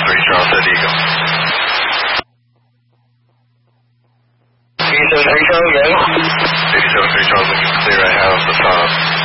Charles, Dead Eagle. 87-3 Charles, again. 87-3 Charles, looking clear. I have the